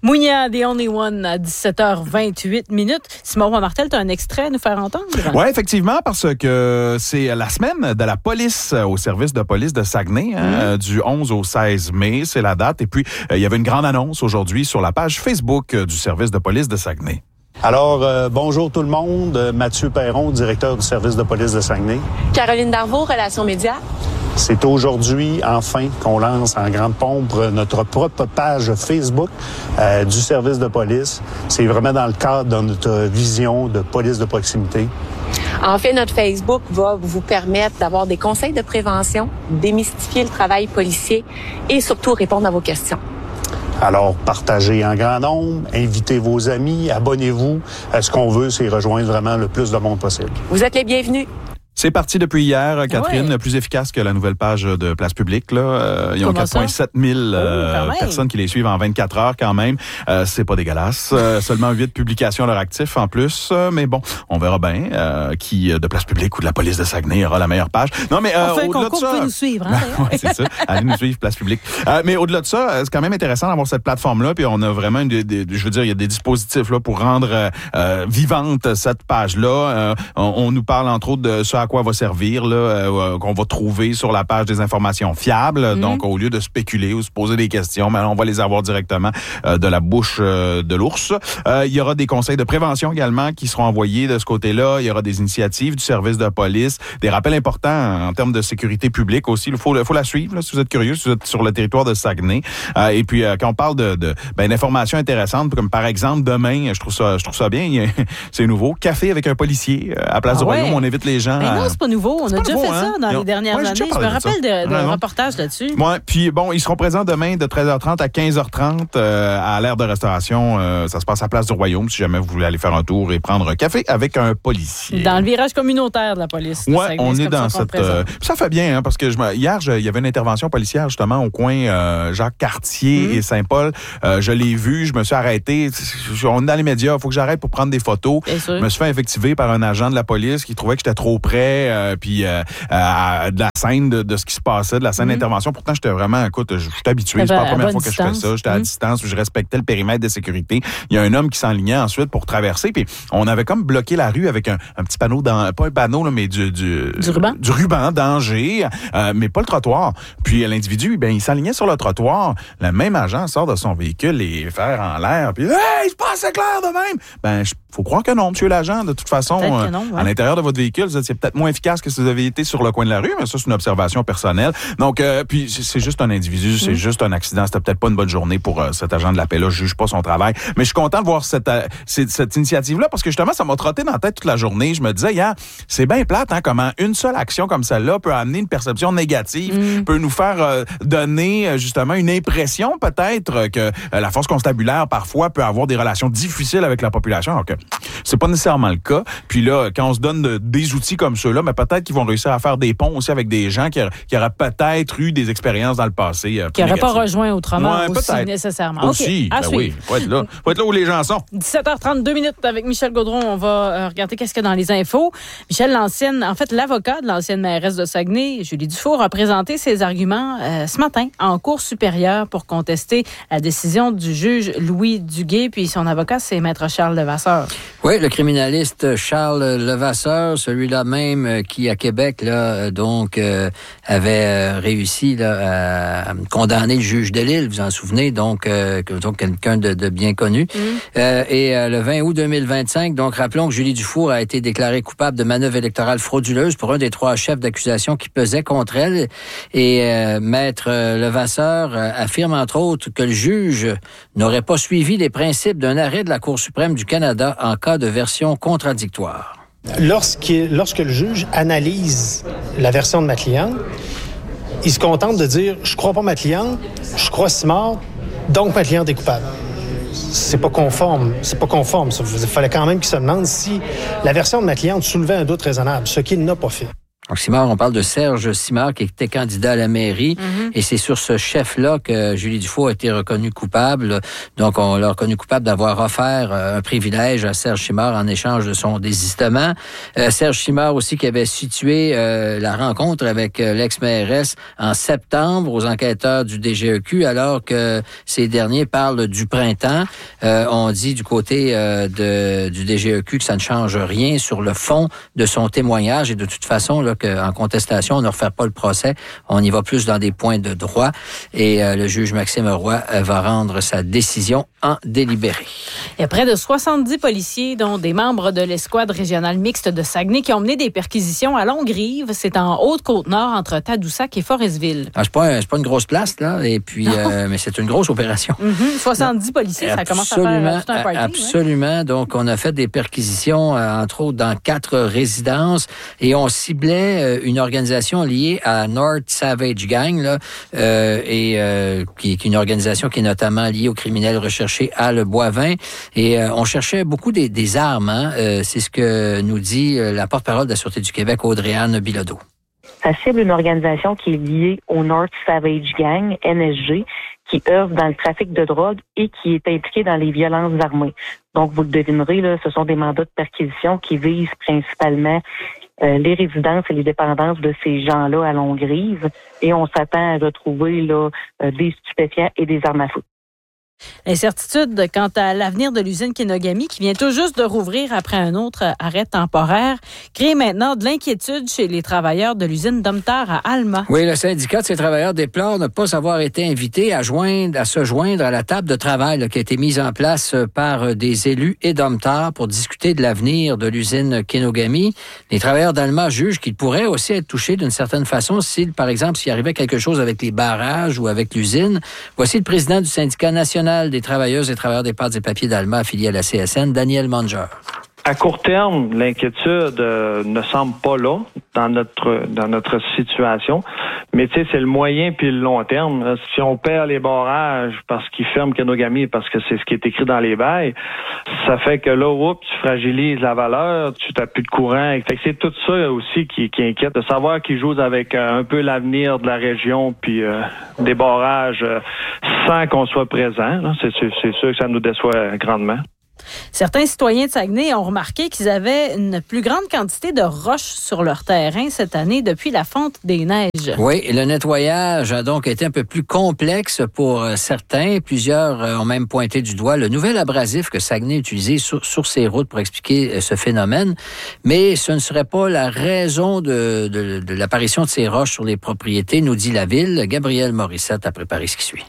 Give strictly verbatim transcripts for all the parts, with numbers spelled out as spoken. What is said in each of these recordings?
Mounia, The Only One, à dix-sept heures vingt-huit minutes. Simon Martel, tu as un extrait à nous faire entendre? Oui, effectivement, parce que c'est la semaine de la police au service de police de Saguenay, hein, mmh. du onze au seize mai, c'est la date. Et puis, il euh, y avait une grande annonce aujourd'hui sur la page Facebook euh, du service de police de Saguenay. Alors, euh, bonjour tout le monde. Mathieu Perron, directeur du service de police de Saguenay. Caroline Darvaux, Relations médias. C'est aujourd'hui, enfin, qu'on lance en grande pompe notre propre page Facebook euh, du service de police. C'est vraiment dans le cadre de notre vision de police de proximité. En fait, notre Facebook va vous permettre d'avoir des conseils de prévention, démystifier le travail policier et surtout répondre à vos questions. Alors, partagez en grand nombre, invitez vos amis, abonnez-vous. Ce qu'on veut, c'est rejoindre vraiment le plus de monde possible. Vous êtes les bienvenus. C'est parti depuis hier, Catherine, ouais. plus efficace que la nouvelle page de Place Publique. Là. Euh, ils ont quatre virgule sept mille euh, oh, personnes qui les suivent en vingt-quatre heures quand même. Euh, c'est pas dégueulasse. Euh, seulement huit publications à leur actif en plus. Euh, mais bon, on verra bien euh, qui de Place Publique ou de la police de Saguenay aura la meilleure page. Non, mais euh, on fait un au-delà concours, de ça, vous pouvez nous suivre. Hein, ouais, c'est ça. Allez nous suivre, Place Publique. Euh, mais au-delà de ça, c'est quand même intéressant d'avoir cette plateforme-là. Puis on a vraiment, une, des, des, je veux dire, il y a des dispositifs là pour rendre euh, vivante cette page-là. Euh, on, on nous parle entre autres de ce à quoi va servir. Là, euh, qu'on va trouver sur la page des informations fiables. Mm-hmm. Donc, au lieu de spéculer ou se poser des questions, mais on va les avoir directement euh, de la bouche euh, de l'ours. Euh, il y aura des conseils de prévention également qui seront envoyés de ce côté-là. Il y aura des initiatives du service de police, des rappels importants en termes de sécurité publique aussi. Il faut, faut la suivre là, si vous êtes curieux, si vous êtes sur le territoire de Saguenay. Euh, et puis, euh, quand on parle de, de ben, d'informations intéressantes, comme par exemple, demain, je trouve ça, je trouve ça bien, c'est nouveau, café avec un policier à Place ah du ouais. Royaume. On invite les gens. Mais non, à... c'est pas nouveau. On c'est a déjà nouveau, fait hein? ça dans Ils les ont... dernières ouais, années. Je me rappelle de, de ouais, reportages là-dessus. Ouais, puis bon, ils seront présents demain de treize heures trente à quinze heures trente euh, à l'aire de restauration. Euh, ça se passe à Place du Royaume, si jamais vous voulez aller faire un tour et prendre un café avec un policier. Dans le virage communautaire de la police. Oui, Saguenay, on est dans ça cette... Euh, ça fait bien, hein, parce que je me, hier, je, il y avait une intervention policière justement au coin euh, Jacques-Cartier mmh. et Saint-Paul. Euh, je l'ai vu, je me suis arrêté. On est dans les médias, il faut que j'arrête pour prendre des photos. Je me suis fait invectiver par un agent de la police qui trouvait que j'étais trop près, euh, puis euh, euh, de la scène, de, de ce qui se passait, de la scène mmh. d'intervention. Pourtant, j'étais vraiment, écoute, je suis habitué, c'est pas la première fois que distance. je fais ça. J'étais mmh. à distance, je respectais le périmètre de sécurité. Il y a un homme qui s'enlignait ensuite pour traverser, puis on avait comme bloqué la rue avec un, un petit panneau, dans, pas un panneau, là, mais du, du, du ruban, du ruban, danger, euh, mais pas le trottoir. Puis l'individu, ben, il s'enlignait sur le trottoir. Le même agent sort de son véhicule, les fers en l'air, puis hey, c'est pas assez clair de même. Ben, je faut croire que non, monsieur l'agent. De toute façon, euh, non, ouais. à l'intérieur de votre véhicule, c'est peut-être moins efficace que si vous avez été sur le coin de la rue, mais ça, c'est une observation personnelle. Donc, euh, puis c'est juste un individu, mmh. c'est juste un accident. C'était peut-être pas une bonne journée pour euh, cet agent de la paix-là. Je juge pas son travail. Mais je suis content de voir cette, euh, cette, cette initiative-là parce que justement, ça m'a trotté dans la tête toute la journée. Je me disais, yeah, c'est bien plate, hein, comment une seule action comme celle-là peut amener une perception négative, mmh. peut nous faire euh, donner justement une impression peut-être que euh, la force constabulaire, parfois, peut avoir des relations difficiles avec la population. Donc, c'est pas nécessairement le cas. Puis là, quand on se donne de, des outils comme ceux-là, mais peut-être qu'ils vont réussir à faire des ponts aussi avec des gens qui, qui auraient peut-être eu des expériences dans le passé. Euh, qui n'auraient pas rejoint autrement ouais, aussi peut-être. nécessairement. Aussi, okay. ben oui. Faut être là. Faut être là où les gens sont. dix-sept heures trente-deux minutes avec Michel Gaudron. On va euh, regarder qu'est-ce qu'il y a dans les infos. Michel, l'ancienne, en fait, l'avocat de l'ancienne mairesse de Saguenay, Julie Dufour, a présenté ses arguments euh, ce matin en cour supérieure pour contester la décision du juge Louis Duguay. Puis son avocat, c'est Maître Charles Levasseur. Oui, le criminaliste Charles Levasseur, celui-là même qui, à Québec, là, donc, euh, avait euh, réussi là, à condamner le juge Delisle, vous en souvenez, donc, euh, donc quelqu'un de, de bien connu. Mmh. Euh, et euh, le vingt août deux mille vingt-cinq, donc, rappelons que Julie Dufour a été déclarée coupable de manœuvre électorale frauduleuse pour un des trois chefs d'accusation qui pesaient contre elle. Et euh, Maître Levasseur euh, affirme, entre autres, que le juge n'aurait pas suivi les principes d'un arrêt de la Cour suprême du Canada en cas de version contradictoire. Lorsque, lorsque le juge analyse la version de ma cliente, il se contente de dire « je crois pas ma cliente, je crois Simard, donc ma cliente est coupable ». C'est pas conforme, c'est pas conforme. Il fallait quand même qu'il se demande si la version de ma cliente soulevait un doute raisonnable, ce qu'il n'a pas fait. Donc, Simard, on parle de Serge Simard qui était candidat à la mairie. Mm-hmm. Et c'est sur ce chef-là que Julie Dufault a été reconnue coupable. Donc, on l'a reconnue coupable d'avoir offert euh, un privilège à Serge Simard en échange de son désistement. Euh, Serge Simard aussi qui avait situé euh, la rencontre avec euh, l'ex-mairesse en septembre aux enquêteurs du D G E Q, alors que ces derniers parlent du printemps. Euh, on dit du côté euh, de, du D G E Q que ça ne change rien sur le fond de son témoignage et de toute façon, là, qu'en contestation, on ne refait pas le procès. On y va plus dans des points de droit. Et euh, le juge Maxime Roy euh, va rendre sa décision en délibéré. Il y a près de soixante-dix policiers, dont des membres de l'escouade régionale mixte de Saguenay, qui ont mené des perquisitions à Longue-Rive. C'est en Haute-Côte-Nord, entre Tadoussac et Forestville. Ah, c'est pas, c'est pas une grosse place, là, et puis, euh, mais c'est une grosse opération. Mm-hmm. soixante-dix non. policiers, ça absolument, commence à faire tout un party. Absolument. Ouais. Donc, on a fait des perquisitions, euh, entre autres, dans quatre résidences, et on ciblait une organisation liée à North Savage Gang, là, euh, et euh, qui, qui est une organisation qui est notamment liée aux criminels recherchés à Le Boivin. Et euh, on cherchait beaucoup des, des armes. Hein. Euh, c'est ce que nous dit euh, la porte-parole de la Sûreté du Québec, Audrey-Anne Bilodeau. Ça cible une organisation qui est liée au North Savage Gang, N S G, qui œuvre dans le trafic de drogue et qui est impliquée dans les violences armées. Donc, vous le devinerez, là, ce sont des mandats de perquisition qui visent principalement Euh, les résidences et les dépendances de ces gens-là à Longue-Rive, et on s'attend à retrouver là euh, des stupéfiants et des armes à feu. L'incertitude quant à l'avenir de l'usine Kenogami, qui vient tout juste de rouvrir après un autre arrêt temporaire, crée maintenant de l'inquiétude chez les travailleurs de l'usine Domtar à Alma. Oui, le syndicat de ces travailleurs déplore ne pas avoir été invité à joindre, à se joindre à la table de travail là, qui a été mise en place par des élus et Domtar pour discuter de l'avenir de l'usine Kenogami. Les travailleurs d'Alma jugent qu'ils pourraient aussi être touchés d'une certaine façon si, par exemple, s'il arrivait quelque chose avec les barrages ou avec l'usine. Voici le président du syndicat national des travailleuses et travailleurs des pâtes et papiers d'Alma affiliés à la C S N, Daniel Manger. À court terme, l'inquiétude euh, ne semble pas là dans notre dans notre situation, mais tu sais, c'est le moyen puis le long terme. Si on perd les barrages parce qu'ils ferment Kenogami, parce que c'est ce qui est écrit dans les bails, ça fait que là, oups, tu fragilises la valeur, tu n'as plus de courant. Fait que c'est tout ça aussi qui, qui inquiète, de savoir qu'ils jouent avec euh, un peu l'avenir de la région puis euh, des barrages euh, sans qu'on soit présent. Là. C'est, c'est, c'est sûr que ça nous déçoit grandement. Certains citoyens de Saguenay ont remarqué qu'ils avaient une plus grande quantité de roches sur leur terrain cette année depuis la fonte des neiges. Oui, et le nettoyage a donc été un peu plus complexe pour certains. Plusieurs ont même pointé du doigt le nouvel abrasif que Saguenay utilisait sur, sur ses routes pour expliquer ce phénomène. Mais ce ne serait pas la raison de, de, de l'apparition de ces roches sur les propriétés, nous dit la ville. Gabrielle Morissette a préparé ce qui suit.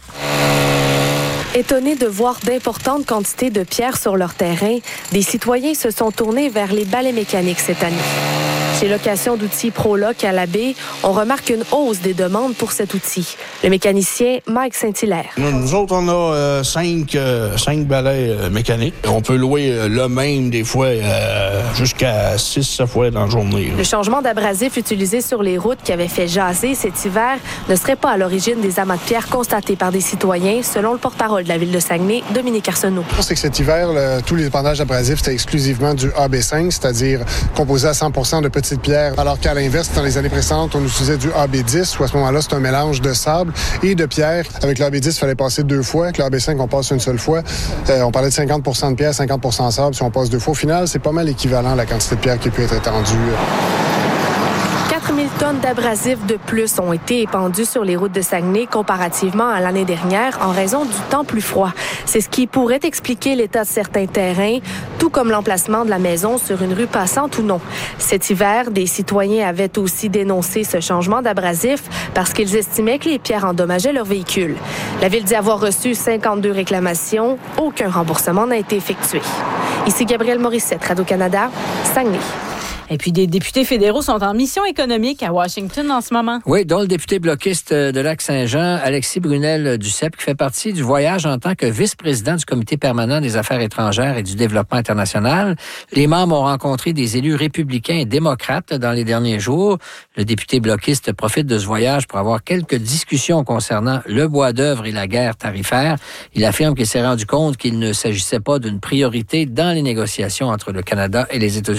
Étonnés de voir d'importantes quantités de pierres sur leur terrain, des citoyens se sont tournés vers les balais mécaniques cette année. Chez Location d'outils ProLoc à la baie, on remarque une hausse des demandes pour cet outil. Le mécanicien Mike Saint-Hilaire. Nous, nous autres, on a euh, cinq, euh, cinq balais euh, mécaniques. On peut louer euh, le même des fois euh, jusqu'à six, sept fois dans la journée. Là. Le changement d'abrasif utilisé sur les routes qui avait fait jaser cet hiver ne serait pas à l'origine des amas de pierres constatés par des citoyens, selon le porte-parole de la ville de Saguenay, Dominique Arsenault. C'est que cet hiver, le, tous les épandages abrasifs, c'était exclusivement du A B cinq, c'est-à-dire composé à cent pour cent de petites pierres, alors qu'à l'inverse, dans les années précédentes, on utilisait du A B dix, où à ce moment-là, c'est un mélange de sable et de pierre. Avec le A B dix, il fallait passer deux fois. Avec le A B cinq, on passe une seule fois. Euh, on parlait de cinquante pour cent de pierre, cinquante pour cent de sable. Si on passe deux fois, au final, c'est pas mal équivalent à la quantité de pierre qui peut être étendue. quatre mille tonnes d'abrasifs de plus ont été épandues sur les routes de Saguenay comparativement à l'année dernière en raison du temps plus froid. C'est ce qui pourrait expliquer l'état de certains terrains, tout comme l'emplacement de la maison sur une rue passante ou non. Cet hiver, des citoyens avaient aussi dénoncé ce changement d'abrasif parce qu'ils estimaient que les pierres endommageaient leur véhicule. La ville dit avoir reçu cinquante-deux réclamations. Aucun remboursement n'a été effectué. Ici Gabrielle Morissette, Radio-Canada, Saguenay. Et puis, des députés fédéraux sont en mission économique à Washington en ce moment. Oui, dont le député bloquiste de Lac-Saint-Jean, Alexis Brunel-Duceppe, qui fait partie du voyage en tant que vice-président du Comité permanent des affaires étrangères et du développement international. Les membres ont rencontré des élus républicains et démocrates dans les derniers jours. Le député bloquiste profite de ce voyage pour avoir quelques discussions concernant le bois d'œuvre et la guerre tarifaire. Il affirme qu'il s'est rendu compte qu'il ne s'agissait pas d'une priorité dans les négociations entre le Canada et les États-Unis.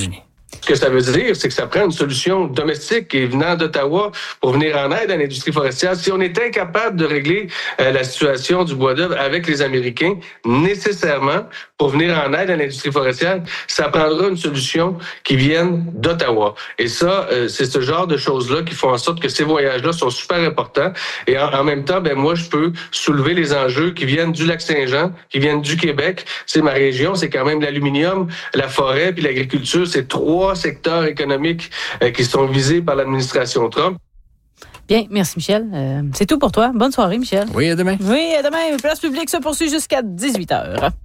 Ce que ça veut dire, c'est que ça prend une solution domestique et venant d'Ottawa pour venir en aide à l'industrie forestière. Si on est incapable de régler euh, la situation du bois d'œuvre avec les Américains, nécessairement, pour venir en aide à l'industrie forestière, ça prendra une solution qui vienne d'Ottawa. Et ça, euh, c'est ce genre de choses-là qui font en sorte que ces voyages-là sont super importants. Et en, en même temps, ben moi, je peux soulever les enjeux qui viennent du Lac-Saint-Jean, qui viennent du Québec. C'est ma région, c'est quand même l'aluminium, la forêt puis l'agriculture. C'est trois secteurs économiques euh, qui sont visés par l'administration Trump. Bien, merci Michel. Euh, c'est tout pour toi. Bonne soirée, Michel. Oui, à demain. Oui, à demain. Place publique se poursuit jusqu'à dix-huit heures.